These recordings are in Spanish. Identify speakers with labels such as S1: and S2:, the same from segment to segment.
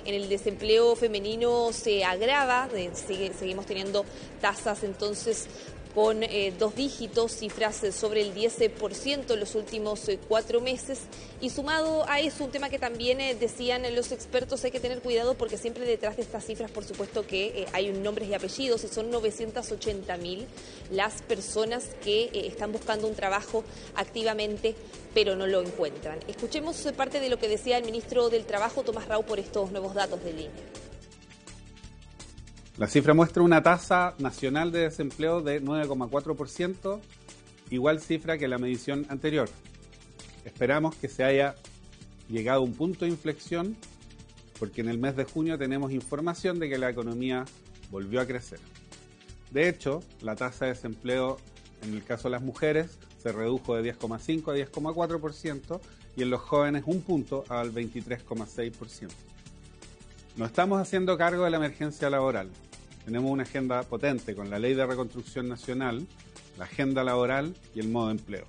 S1: en el desempleo femenino se agrava, seguimos teniendo tasas entonces con 2 dígitos, cifras sobre el 10% en los últimos 4 meses. Y sumado a eso, un tema que también decían los expertos, hay que tener cuidado porque siempre detrás de estas cifras, por supuesto que hay nombres y apellidos, y son 980.000 las personas que están buscando un trabajo activamente, pero no lo encuentran. Escuchemos parte de lo que decía el ministro del Trabajo, Tomás Rau, por estos nuevos datos del INE.
S2: La cifra muestra una tasa nacional de desempleo de 9,4%, igual cifra que la medición anterior. Esperamos que se haya llegado a un punto de inflexión, porque en el mes de junio tenemos información de que la economía volvió a crecer. De hecho, la tasa de desempleo en el caso de las mujeres se redujo de 10,5 a 10,4% y en los jóvenes un punto al 23,6%. Nos estamos haciendo cargo de la emergencia laboral. Tenemos una agenda potente con la Ley de Reconstrucción Nacional, la agenda laboral y el modo de empleo.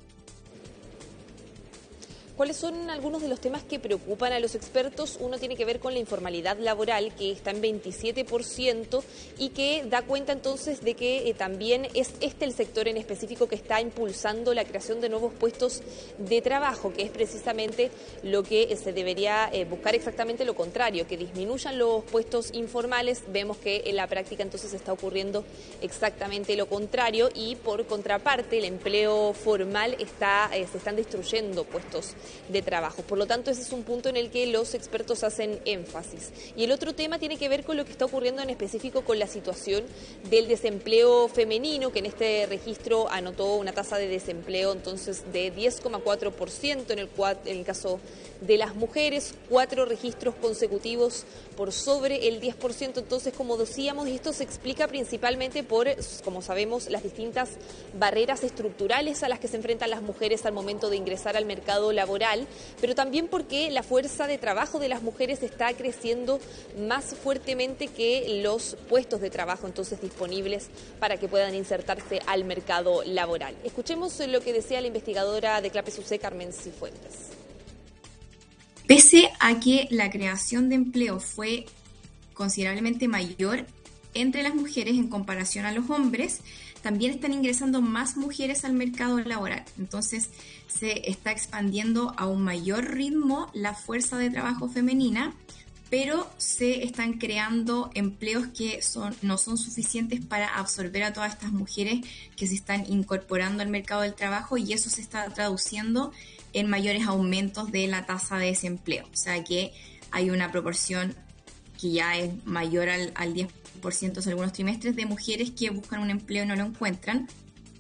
S1: ¿Cuáles son algunos de los temas que preocupan a los expertos? Uno tiene que ver con la informalidad laboral, que está en 27% y que da cuenta entonces de que también es el sector en específico que está impulsando la creación de nuevos puestos de trabajo, que es precisamente lo que se debería buscar, exactamente lo contrario, que disminuyan los puestos informales. Vemos que en la práctica entonces está ocurriendo exactamente lo contrario y por contraparte el empleo formal se están destruyendo puestos de trabajo. Por lo tanto, ese es un punto en el que los expertos hacen énfasis. Y el otro tema tiene que ver con lo que está ocurriendo en específico con la situación del desempleo femenino, que en este registro anotó una tasa de desempleo entonces de 10,4% en el caso de las mujeres, 4 registros consecutivos por sobre el 10%. Entonces, como decíamos, y esto se explica principalmente por, como sabemos, las distintas barreras estructurales a las que se enfrentan las mujeres al momento de ingresar al mercado laboral, pero también porque la fuerza de trabajo de las mujeres está creciendo más fuertemente que los puestos de trabajo entonces disponibles para que puedan insertarse al mercado laboral. Escuchemos lo que decía la investigadora de Clape SUSE, Carmen Cifuentes.
S3: Pese a que la creación de empleo fue considerablemente mayor entre las mujeres en comparación a los hombres, también están ingresando más mujeres al mercado laboral. Entonces se está expandiendo a un mayor ritmo la fuerza de trabajo femenina, pero se están creando empleos que no son suficientes para absorber a todas estas mujeres que se están incorporando al mercado del trabajo, y eso se está traduciendo en mayores aumentos de la tasa de desempleo. O sea que hay una proporción que ya es mayor al 10% en algunos trimestres de mujeres que buscan un empleo y no lo encuentran.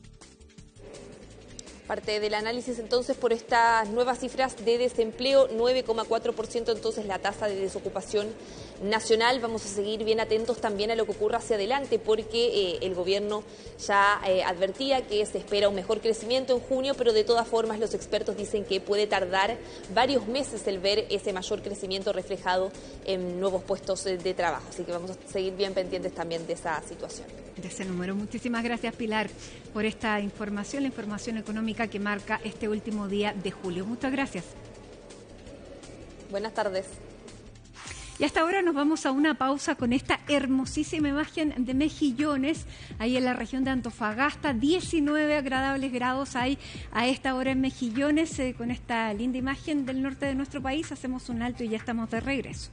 S1: Parte del análisis entonces por estas nuevas cifras de desempleo, 9,4% entonces la tasa de desocupación nacional. Vamos a seguir bien atentos también a lo que ocurra hacia adelante, porque el gobierno ya advertía que se espera un mejor crecimiento en junio, pero de todas formas los expertos dicen que puede tardar varios meses el ver ese mayor crecimiento reflejado en nuevos puestos de trabajo. Así que vamos a seguir bien pendientes también de esa situación.
S4: De ese número. Muchísimas gracias, Pilar, por esta información, la información económica que marca este último día de julio. Muchas gracias.
S1: Buenas tardes.
S4: Y hasta ahora nos vamos a una pausa con esta hermosísima imagen de Mejillones, ahí en la región de Antofagasta. 19 agradables grados hay a esta hora en Mejillones. Con esta linda imagen del norte de nuestro país hacemos un alto y ya estamos de regreso.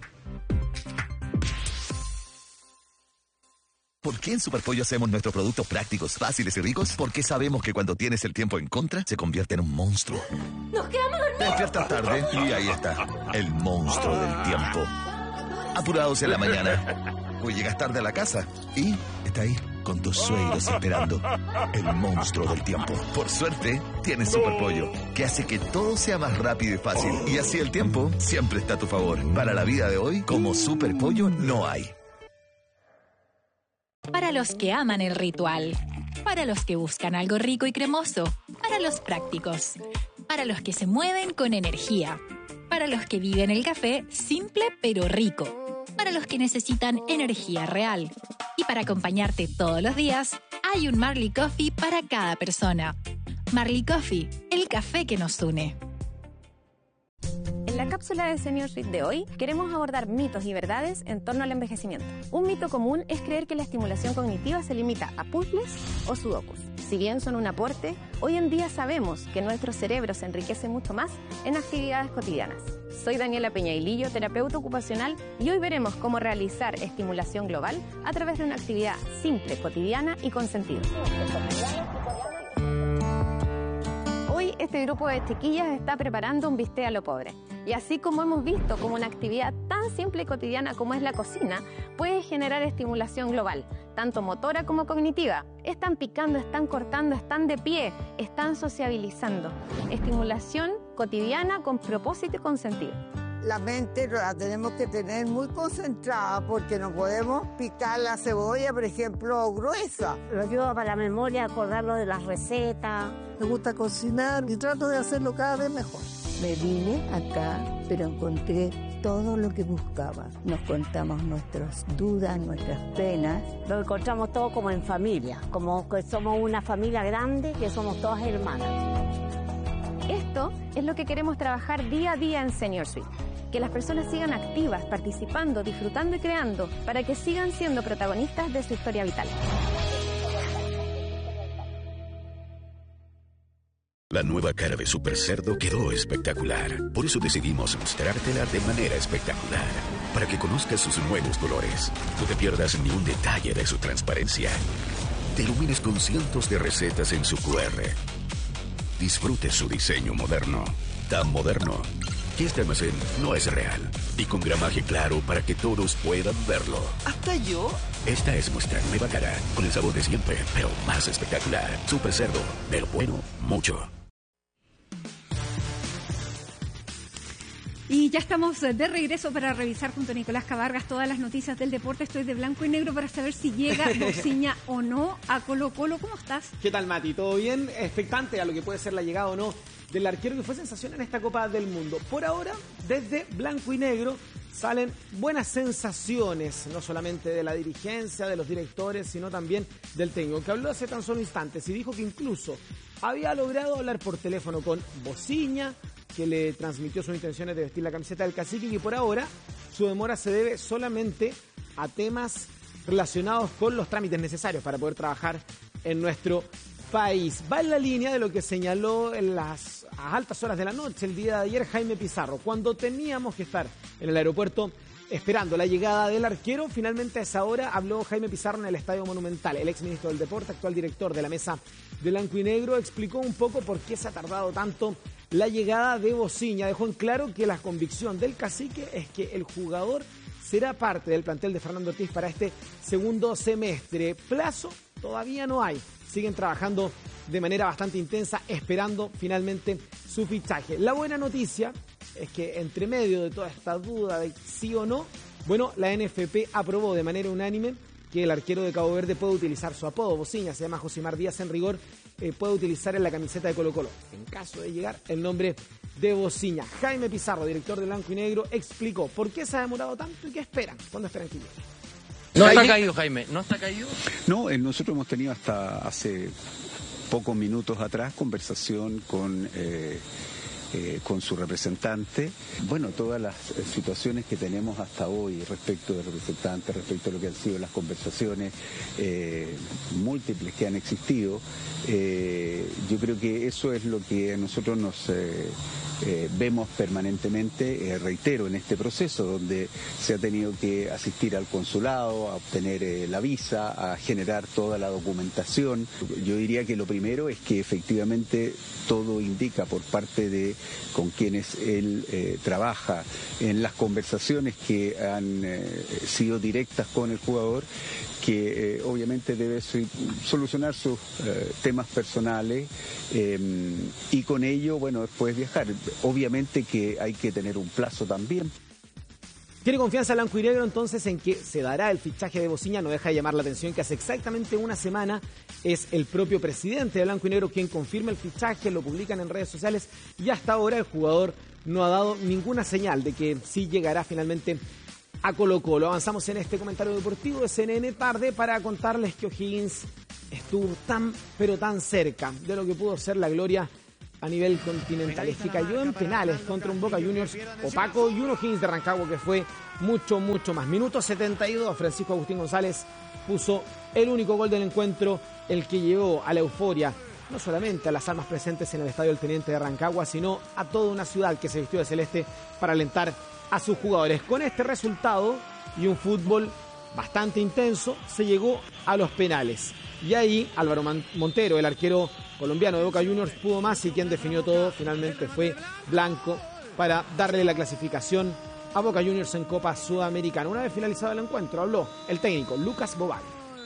S5: ¿Por qué en Superpollo hacemos nuestros productos prácticos, fáciles y ricos? Porque sabemos que cuando tienes el tiempo en contra, se convierte en un monstruo.
S6: ¡Nos quedamos dormidos!
S5: Te despiertas tarde y ahí está, el monstruo del tiempo. Apurados en la mañana. O llegas tarde a la casa y está ahí, con tus suegros esperando. El monstruo del tiempo. Por suerte, tienes Superpollo, que hace que todo sea más rápido y fácil. Y así el tiempo siempre está a tu favor. Para la vida de hoy, como Superpollo no hay.
S7: Para los que aman el ritual, para los que buscan algo rico y cremoso, para los prácticos, para los que se mueven con energía, para los que viven el café simple pero rico, para los que necesitan energía real. Y para acompañarte todos los días, hay un Marley Coffee para cada persona. Marley Coffee, el café que nos une.
S4: En
S6: la cápsula de Senior Suite de hoy queremos abordar mitos y verdades en torno al envejecimiento. Un mito común es creer que la estimulación cognitiva se limita a puzzles o sudokus. Si bien son un aporte, hoy en día sabemos que nuestro cerebro se enriquece mucho más en actividades cotidianas. Soy Daniela Peñailillo, terapeuta ocupacional, y hoy veremos cómo realizar estimulación global a través de una actividad simple, cotidiana y con sentido. Hoy este grupo de chiquillas está preparando un bistec a lo pobre. Y así como hemos visto como una actividad tan simple y cotidiana como es la cocina, puede generar estimulación global, tanto motora como cognitiva. Están picando, están cortando, están de pie, están sociabilizando. Estimulación cotidiana con propósito y con sentido.
S8: La mente la tenemos que tener muy concentrada porque no podemos picar la cebolla, por ejemplo, gruesa.
S9: Lo ayuda para la memoria, acordarlo de las recetas.
S10: Me gusta cocinar y trato de hacerlo cada vez mejor.
S11: Me vine acá, pero encontré todo lo que buscaba. Nos contamos nuestras dudas, nuestras penas.
S9: Lo encontramos todo como en familia, como que somos una familia grande, que somos todas hermanas.
S6: Esto es lo que queremos trabajar día a día en Senior Suite. Que las personas sigan activas, participando, disfrutando y creando, para que sigan siendo protagonistas de su historia vital.
S12: La nueva cara de Super Cerdo quedó espectacular. Por eso decidimos mostrártela de manera espectacular. Para que conozcas sus nuevos colores. No te pierdas ni un detalle de su transparencia. Te ilumines con cientos de recetas en su QR. Disfrute su diseño moderno. Tan moderno que este almacén no es real. Y con gramaje claro para que todos puedan verlo.
S13: ¿Hasta yo?
S12: Esta es nuestra nueva cara. Con el sabor de siempre, pero más espectacular. Super Cerdo. De lo bueno, mucho.
S4: Y ya estamos de regreso para revisar junto a Nicolás Cabargas todas las noticias del deporte. Estoy de blanco y negro para saber si llega Bociña o no a Colo-Colo. ¿Cómo estás?
S13: ¿Qué tal, Mati? ¿Todo bien? Expectante a lo que puede ser la llegada o no del arquero que fue sensación en esta Copa del Mundo. Por ahora, desde blanco y negro salen buenas sensaciones, no solamente de la dirigencia, de los directores, sino también del técnico, que habló hace tan solo instantes y dijo que incluso había logrado hablar por teléfono con Bociña, que le transmitió sus intenciones de vestir la camiseta del Cacique, y que por ahora su demora se debe solamente a temas relacionados con los trámites necesarios para poder trabajar en nuestro país. Va en la línea de lo que señaló en las altas horas de la noche el día de ayer Jaime Pizarro, cuando teníamos que estar en el aeropuerto esperando la llegada del arquero. Finalmente a esa hora habló Jaime Pizarro en el Estadio Monumental. El exministro del Deporte, actual director de la Mesa de Blanco y Negro, explicó un poco por qué se ha tardado tanto la llegada de Bociña. Dejó en claro que la convicción del Cacique es que el jugador será parte del plantel de Fernando Ortiz para este segundo semestre. Plazo todavía no hay. Siguen trabajando de manera bastante intensa, esperando finalmente su fichaje. La buena noticia es que entre medio de toda esta duda de sí o no, bueno, la NFP aprobó de manera unánime que el arquero de Cabo Verde puede utilizar su apodo. Bociña se llama Josimar Díaz, en rigor puede utilizar en la camiseta de Colo-Colo, en caso de llegar, el nombre de Bociña. Jaime Pizarro, director de Blanco y Negro, explicó por qué se ha demorado tanto y qué esperan. ¿Cuándo esperan que llegue?
S14: ¿No está caído, Jaime? ¿No está caído?
S15: No, nosotros hemos tenido hasta hace pocos minutos atrás conversación con su representante. Bueno, todas las situaciones que tenemos hasta hoy respecto del representante, respecto a lo que han sido las conversaciones múltiples que han existido, yo creo que eso es lo que a nosotros nos vemos permanentemente, reitero, en este proceso donde se ha tenido que asistir al consulado, a obtener la visa, a generar toda la documentación. Yo diría que lo primero es que efectivamente todo indica por parte de con quienes él trabaja en las conversaciones que han sido directas con el jugador, que obviamente debe solucionar sus temas personales y con ello, bueno, después viajar. Obviamente que hay que tener un plazo también.
S13: Tiene confianza Blanco y Negro entonces en que se dará el fichaje de Bociña. No deja de llamar la atención que hace exactamente una semana es el propio presidente de Blanco y Negro quien confirma el fichaje, lo publican en redes sociales y hasta ahora el jugador no ha dado ninguna señal de que sí llegará finalmente a Colo-Colo. Avanzamos en este comentario deportivo de CNN Tarde para contarles que O'Higgins estuvo tan, pero tan cerca de lo que pudo ser la gloria a nivel continental. Es que cayó en penales contra un Boca Juniors opaco y un O'Higgins de Rancagua que fue mucho más. Minuto 72, Francisco Agustín González puso el único gol del encuentro, el que llevó a la euforia no solamente a las almas presentes en el Estadio del Teniente de Rancagua, sino a toda una ciudad que se vistió de celeste para alentar a sus jugadores. Con este resultado y un fútbol bastante intenso, se llegó a los penales. Y ahí Álvaro Montero, el arquero colombiano de Boca Juniors, pudo más, y quien definió todo finalmente fue Blanco para darle la clasificación a Boca Juniors en Copa Sudamericana. Una vez finalizado el encuentro, habló el técnico Lucas Bobal.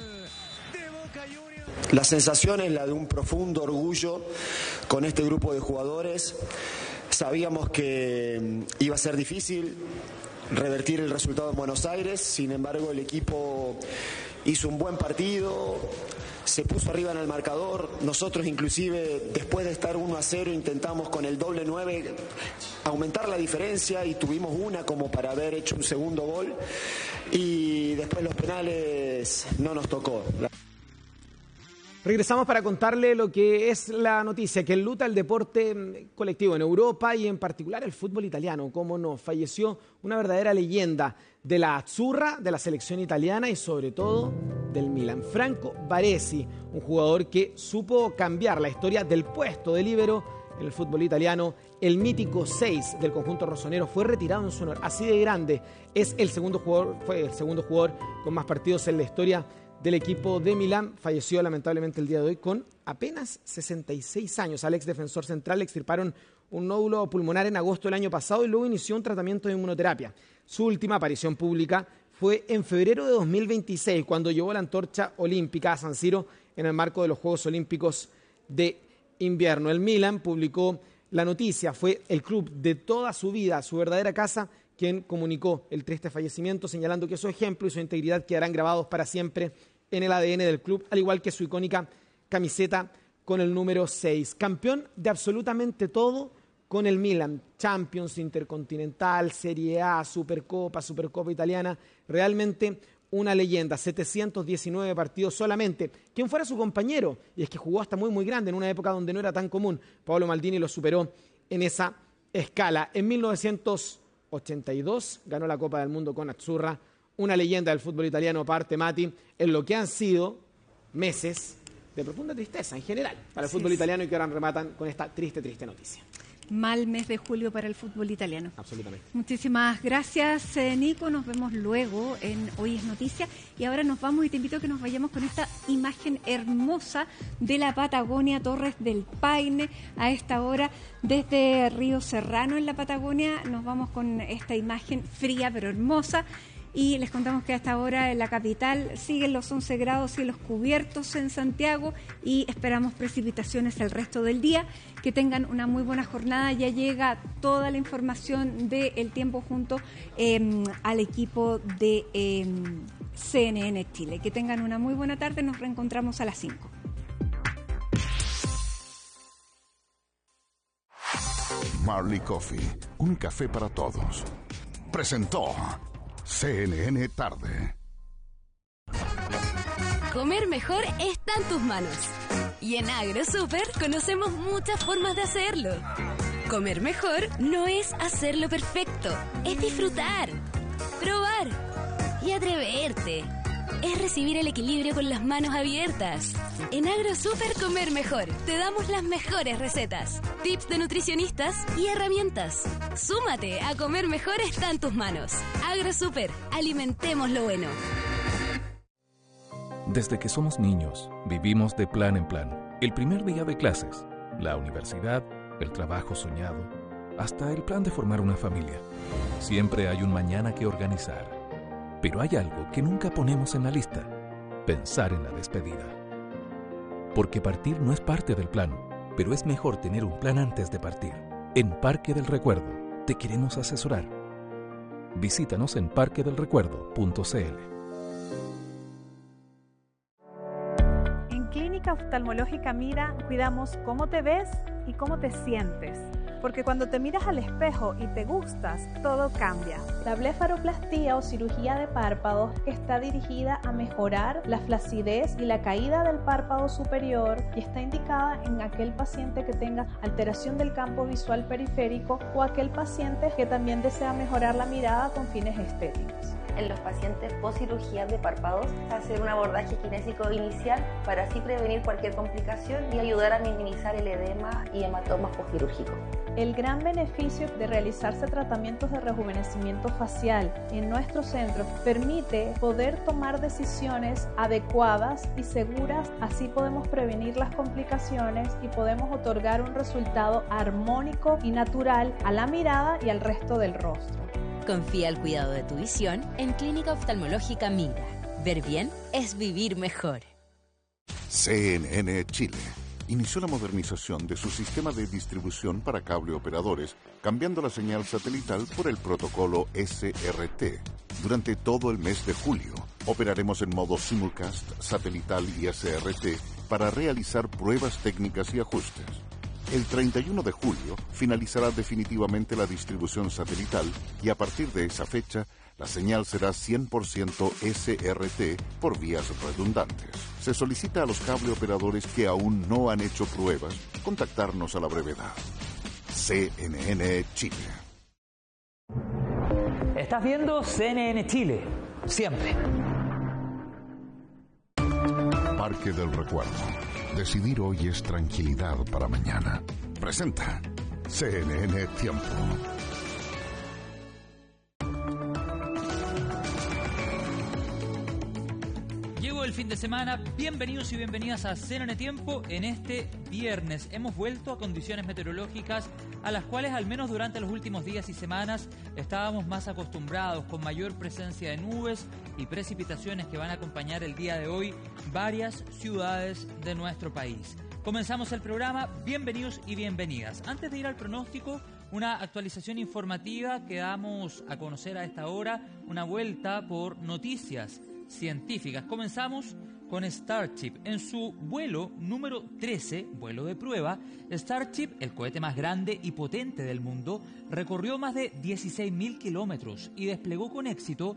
S16: La sensación es la de un profundo orgullo con este grupo de jugadores. Sabíamos que iba a ser difícil revertir el resultado en Buenos Aires, sin embargo el equipo hizo un buen partido, se puso arriba en el marcador. Nosotros inclusive después de estar 1-0 intentamos con el doble 9 aumentar la diferencia y tuvimos una como para haber hecho un segundo gol, y después los penales no nos tocó.
S13: Regresamos para contarle lo que es la noticia que enluta el deporte colectivo en Europa y en particular el fútbol italiano. Cómo no, falleció una verdadera leyenda de la Azzurra, de la selección italiana y sobre todo del Milan. Franco Baresi, un jugador que supo cambiar la historia del puesto de líbero en el fútbol italiano. El mítico 6 del conjunto rosonero fue retirado en su honor. Así de grande es fue el segundo jugador con más partidos en la historia del equipo de Milán. Falleció lamentablemente el día de hoy con apenas 66 años. Al ex defensor central le extirparon un nódulo pulmonar en agosto del año pasado y luego inició un tratamiento de inmunoterapia. Su última aparición pública fue en febrero de 2026, cuando llevó la antorcha olímpica a San Siro en el marco de los Juegos Olímpicos de invierno. El Milan publicó la noticia, fue el club de toda su vida, su verdadera casa, quien comunicó el triste fallecimiento, señalando que su ejemplo y su integridad quedarán grabados para siempre en el ADN del club, al igual que su icónica camiseta con el número 6. Campeón de absolutamente todo con el Milan, Champions, Intercontinental, Serie A, Supercopa Italiana, realmente una leyenda, 719 partidos solamente. ¿Quién fuera su compañero? Y es que jugó hasta muy grande, en una época donde no era tan común. Paolo Maldini lo superó en esa escala. En 1982 ganó la Copa del Mundo con Azzurra, una leyenda del fútbol italiano, parte Mati, en lo que han sido meses de profunda tristeza en general para el fútbol italiano, y que ahora rematan con esta triste noticia.
S4: Mal mes de julio para el fútbol italiano.
S13: Absolutamente.
S4: Muchísimas gracias, Nico. Nos vemos luego en Hoy es Noticia. Y ahora nos vamos y te invito a que nos vayamos con esta imagen hermosa de la Patagonia, Torres del Paine. A esta hora, desde Río Serrano, en la Patagonia, nos vamos con esta imagen fría pero hermosa. Y les contamos que a esta hora en la capital siguen los 11 grados, cielos cubiertos en Santiago, y esperamos precipitaciones el resto del día. Que tengan una muy buena jornada. Ya llega toda la información del tiempo junto al equipo de CNN Chile. Que tengan una muy buena tarde. Nos reencontramos a las 5.
S17: Marley Coffee, un café para todos. Presentó CNN Tarde.
S18: Comer mejor está en tus manos. Y en AgroSuper conocemos muchas formas de hacerlo. Comer mejor no es hacerlo perfecto, es disfrutar, probar y atreverte. Es recibir el equilibrio con las manos abiertas. En AgroSuper Comer Mejor te damos las mejores recetas, tips de nutricionistas y herramientas. Súmate a Comer Mejor está en tus manos. AgroSuper, alimentemos lo bueno.
S19: Desde que somos niños, vivimos de plan en plan. El primer día de clases, la universidad, el trabajo soñado, hasta el plan de formar una familia. Siempre hay un mañana que organizar. Pero hay algo que nunca ponemos en la lista: pensar en la despedida. Porque partir no es parte del plan, pero es mejor tener un plan antes de partir. En Parque del Recuerdo te queremos asesorar. Visítanos en parquedelrecuerdo.cl.
S20: En Clínica Oftalmológica Mira cuidamos cómo te ves y cómo te sientes. Porque cuando te miras al espejo y te gustas, todo cambia. La blefaroplastía o cirugía de párpados está dirigida a mejorar la flacidez y la caída del párpado superior y está indicada en aquel paciente que tenga alteración del campo visual periférico o aquel paciente que también desea mejorar la mirada con fines estéticos.
S21: En los pacientes post cirugía de párpados, hacer un abordaje kinésico inicial para así prevenir cualquier complicación y ayudar a minimizar el edema y hematomas postquirúrgicos.
S20: El gran beneficio de realizarse tratamientos de rejuvenecimiento facial en nuestro centro permite poder tomar decisiones adecuadas y seguras, así podemos prevenir las complicaciones y podemos otorgar un resultado armónico y natural a la mirada y al resto del rostro.
S18: Confía el cuidado de tu visión en Clínica Oftalmológica Mira. Ver bien es vivir mejor.
S17: CNN Chile inició la modernización de su sistema de distribución para cable operadores, cambiando la señal satelital por el protocolo SRT. Durante todo el mes de julio, operaremos en modo simulcast, satelital y SRT para realizar pruebas técnicas y ajustes. El 31 de julio finalizará definitivamente la distribución satelital y a partir de esa fecha la señal será 100% SRT por vías redundantes. Se solicita a los cable operadores que aún no han hecho pruebas contactarnos a la brevedad. CNN Chile.
S22: Estás viendo CNN Chile, siempre.
S17: Parque del Recuerdo. Decidir hoy es tranquilidad para mañana. Presenta CNN Tiempo.
S23: Llegó el fin de semana, bienvenidos y bienvenidas a CNN Tiempo en este viernes. Hemos vuelto a condiciones meteorológicas a las cuales al menos durante los últimos días y semanas estábamos más acostumbrados, con mayor presencia de nubes y precipitaciones que van a acompañar el día de hoy varias ciudades de nuestro país. Comenzamos el programa, bienvenidos y bienvenidas. Antes de ir al pronóstico, una actualización informativa que damos a conocer a esta hora, una vuelta por noticias científicas. Comenzamos con Starship. En su vuelo número 13, vuelo de prueba, Starship, el cohete más grande y potente del mundo, recorrió más de 16.000 kilómetros y desplegó con éxito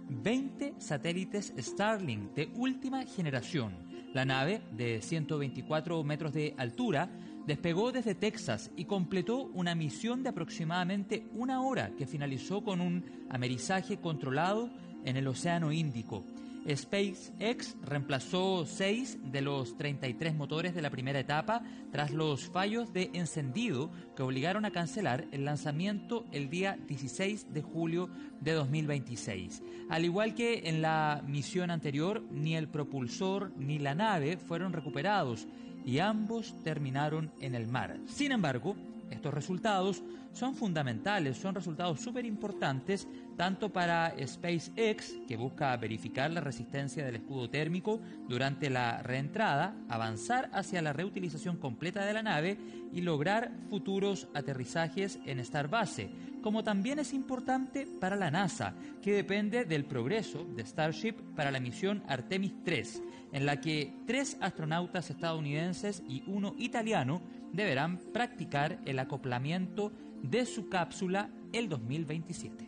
S23: 20 satélites Starlink de última generación. La nave, de 124 metros de altura, despegó desde Texas y completó una misión de aproximadamente 1 hora que finalizó con un amerizaje controlado en el Océano Índico. SpaceX reemplazó 6 de los 33 motores de la primera etapa tras los fallos de encendido que obligaron a cancelar el lanzamiento el día 16 de julio de 2026. Al igual que en la misión anterior, ni el propulsor ni la nave fueron recuperados y ambos terminaron en el mar. Sin embargo, estos resultados son fundamentales, son resultados súper importantes tanto para SpaceX, que busca verificar la resistencia del escudo térmico durante la reentrada, avanzar hacia la reutilización completa de la nave y lograr futuros aterrizajes en Starbase, como también es importante para la NASA, que depende del progreso de Starship para la misión Artemis 3, en la que 3 astronautas estadounidenses y 1 italiano deberán practicar el acoplamiento de su cápsula el 2027.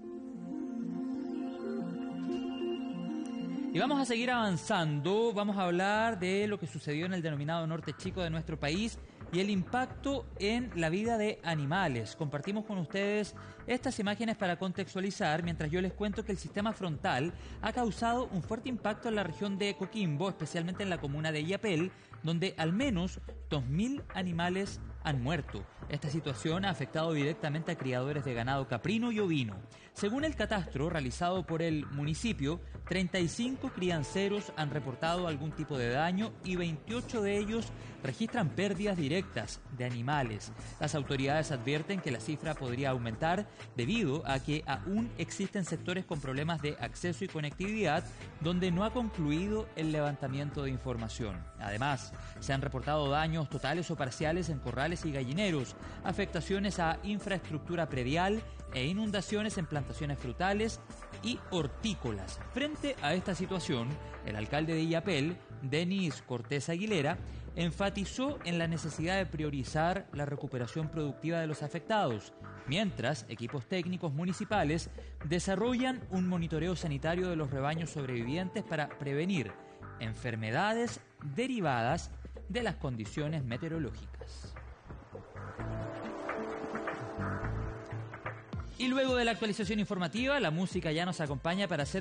S23: Y vamos a seguir avanzando, vamos a hablar de lo que sucedió en el denominado norte chico de nuestro país y el impacto en la vida de animales. Compartimos con ustedes estas imágenes para contextualizar, mientras yo les cuento que el sistema frontal ha causado un fuerte impacto en la región de Coquimbo, especialmente en la comuna de Illapel, donde al menos 2.000 animales han muerto. Esta situación ha afectado directamente a criadores de ganado caprino y ovino. Según el catastro realizado por el municipio, 35 crianceros han reportado algún tipo de daño y 28 de ellos registran pérdidas directas de animales. Las autoridades advierten que la cifra podría aumentar debido a que aún existen sectores con problemas de acceso y conectividad donde no ha concluido el levantamiento de información. Además, se han reportado daños totales o parciales en corrales y gallineros, afectaciones a infraestructura predial e inundaciones en plantaciones frutales y hortícolas. Frente a esta situación, el alcalde de Illapel, Denis Cortés Aguilera, enfatizó en la necesidad de priorizar la recuperación productiva de los afectados, mientras equipos técnicos municipales desarrollan un monitoreo sanitario de los rebaños sobrevivientes para prevenir enfermedades derivadas de las condiciones meteorológicas. Y luego de la actualización informativa, la música ya nos acompaña para hacer